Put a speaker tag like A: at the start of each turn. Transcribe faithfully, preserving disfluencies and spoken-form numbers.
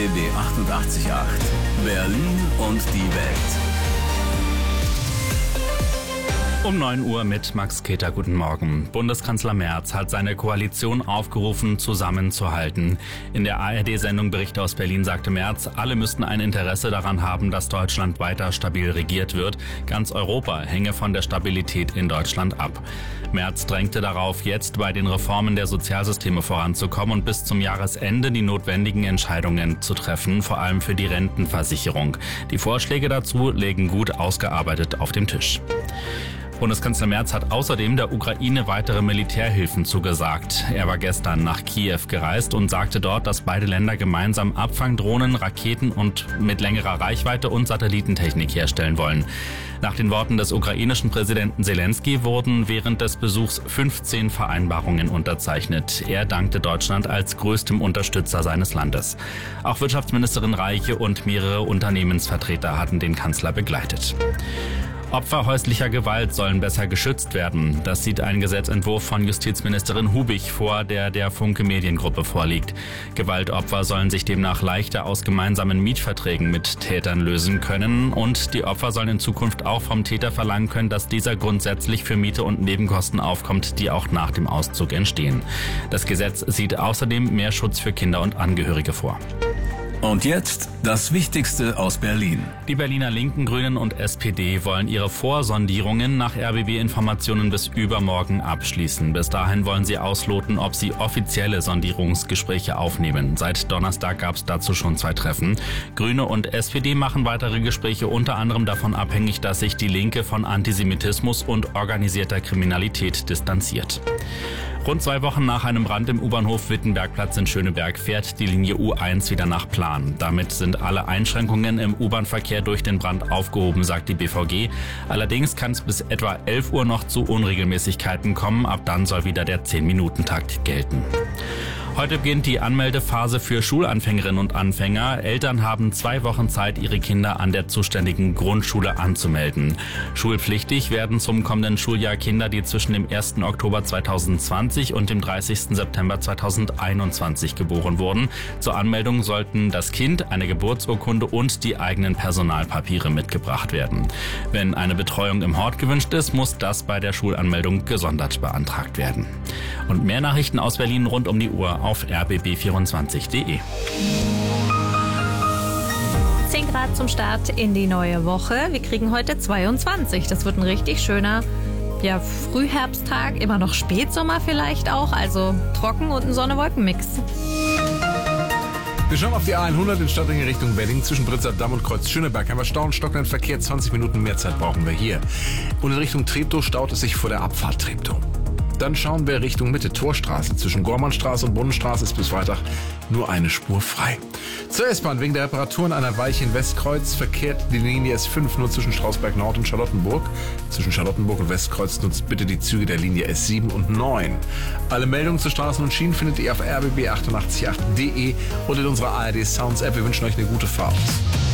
A: B B achtundachtzig Komma acht. Berlin und die Welt.
B: Um neun Uhr mit Max Keter, guten Morgen. Bundeskanzler Merz hat seine Koalition aufgerufen, zusammenzuhalten. In der A R D-Sendung Berichte aus Berlin sagte Merz, alle müssten ein Interesse daran haben, dass Deutschland weiter stabil regiert wird. Ganz Europa hänge von der Stabilität in Deutschland ab. Merz drängte darauf, jetzt bei den Reformen der Sozialsysteme voranzukommen und bis zum Jahresende die notwendigen Entscheidungen zu treffen, vor allem für die Rentenversicherung. Die Vorschläge dazu liegen gut ausgearbeitet auf dem Tisch. Bundeskanzler Merz hat außerdem der Ukraine weitere Militärhilfen zugesagt. Er war gestern nach Kiew gereist und sagte dort, dass beide Länder gemeinsam Abfangdrohnen, Raketen und mit längerer Reichweite und Satellitentechnik herstellen wollen. Nach den Worten des ukrainischen Präsidenten Zelensky wurden während des Besuchs fünfzehn Vereinbarungen unterzeichnet. Er dankte Deutschland als größtem Unterstützer seines Landes. Auch Wirtschaftsministerin Reiche und mehrere Unternehmensvertreter hatten den Kanzler begleitet. Opfer häuslicher Gewalt sollen besser geschützt werden. Das sieht ein Gesetzentwurf von Justizministerin Hubig vor, der der Funke Mediengruppe vorliegt. Gewaltopfer sollen sich demnach leichter aus gemeinsamen Mietverträgen mit Tätern lösen können und die Opfer sollen in Zukunft auch vom Täter verlangen können, dass dieser grundsätzlich für Miete und Nebenkosten aufkommt, die auch nach dem Auszug entstehen. Das Gesetz sieht außerdem mehr Schutz für Kinder und Angehörige vor.
A: Und jetzt das Wichtigste aus Berlin.
B: Die Berliner Linken, Grünen und S P D wollen ihre Vorsondierungen nach R B B-Informationen bis übermorgen abschließen. Bis dahin wollen sie ausloten, ob sie offizielle Sondierungsgespräche aufnehmen. Seit Donnerstag gab es dazu schon zwei Treffen. Grüne und S P D machen weitere Gespräche unter anderem davon abhängig, dass sich die Linke von Antisemitismus und organisierter Kriminalität distanziert. Rund zwei Wochen nach einem Brand im U-Bahnhof Wittenbergplatz in Schöneberg fährt die Linie U eins wieder nach Plan. Damit sind alle Einschränkungen im U-Bahn-Verkehr durch den Brand aufgehoben, sagt die B V G. Allerdings kann es bis etwa elf Uhr noch zu Unregelmäßigkeiten kommen. Ab dann soll wieder der zehn-Minuten-Takt gelten. Heute beginnt die Anmeldephase für Schulanfängerinnen und Anfänger. Eltern haben zwei Wochen Zeit, ihre Kinder an der zuständigen Grundschule anzumelden. Schulpflichtig werden zum kommenden Schuljahr Kinder, die zwischen dem ersten Oktober zweitausendzwanzig und dem dreißigsten September zweitausendeinundzwanzig geboren wurden. Zur Anmeldung sollten das Kind, eine Geburtsurkunde und die eigenen Personalpapiere mitgebracht werden. Wenn eine Betreuung im Hort gewünscht ist, muss das bei der Schulanmeldung gesondert beantragt werden. Und mehr Nachrichten aus Berlin rund um die Uhr auf r b b vierundzwanzig punkt de.
C: zehn Grad zum Start in die neue Woche. Wir kriegen heute zweiundzwanzig. Das wird ein richtig schöner ja, Frühherbsttag, immer noch Spätsommer vielleicht auch. Also trocken und ein Sonne-Wolken-Mix.
D: Wir schauen auf die A hundert in Stadtringen Richtung Wedding. Zwischen Britzer-Damm und Kreuz Schöneberg haben wir Stau, stockenden Verkehr. zwanzig Minuten mehr Zeit brauchen wir hier. Und in Richtung Treptow staut es sich vor der Abfahrt Treptow. Dann schauen wir Richtung Mitte, Torstraße. Zwischen Gormannstraße und Brunnenstraße ist bis Freitag nur eine Spur frei. Zur S-Bahn. Wegen der Reparaturen einer Weiche in Westkreuz verkehrt die Linie S fünf nur zwischen Strausberg Nord und Charlottenburg. Zwischen Charlottenburg und Westkreuz nutzt bitte die Züge der Linie S sieben und neun. Alle Meldungen zu Straßen und Schienen findet ihr auf r b b achtundachtzig punkt acht punkt de und in unserer A R D Sounds App. Wir wünschen euch eine gute Fahrt.